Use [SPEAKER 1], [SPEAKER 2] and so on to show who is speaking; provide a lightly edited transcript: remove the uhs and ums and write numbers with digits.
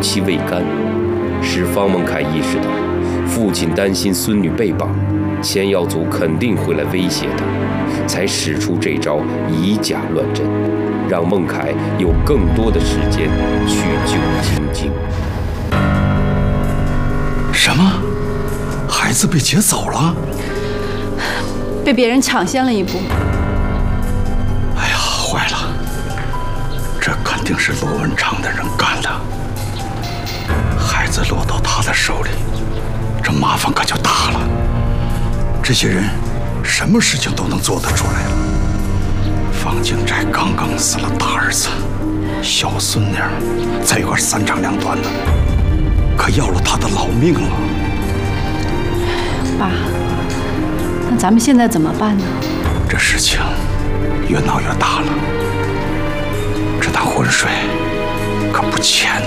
[SPEAKER 1] 期未干，使方孟凯意识到，父亲担心孙女被绑，千妖族肯定会来威胁他，才使出这招以假乱真，让孟凯有更多的时间去救晶晶。
[SPEAKER 2] 什么？孩子被劫走了？
[SPEAKER 3] 被别人抢先了一步。
[SPEAKER 2] 哎呀，坏了！这肯定是罗文昌的人干的。孩子落到他的手里，这麻烦可就大了。这些人什么事情都能做得出来了。方景斋刚刚死了大儿子，小孙女在一块三长两短的，可要了他的老命了。
[SPEAKER 3] 爸，那咱们现在怎么办呢？
[SPEAKER 2] 这事情越闹越大了，这趟浑水可不浅